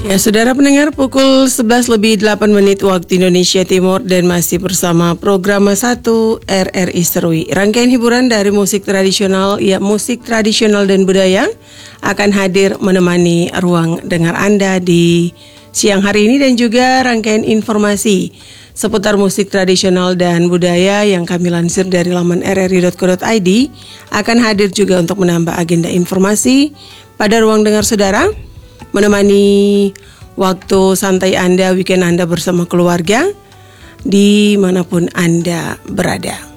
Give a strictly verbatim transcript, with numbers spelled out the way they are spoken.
Ya, saudara pendengar, pukul sebelas lebih delapan menit waktu Indonesia Timur dan masih bersama program satu R R I Serui. Rangkaian hiburan dari musik tradisional, ya musik tradisional dan budaya akan hadir menemani ruang dengar Anda di siang hari ini, dan juga rangkaian informasi seputar musik tradisional dan budaya yang kami lansir dari laman r r i dot co dot i d akan hadir juga untuk menambah agenda informasi pada ruang dengar saudara, menemani waktu santai Anda, weekend Anda bersama keluarga, dimanapun Anda berada.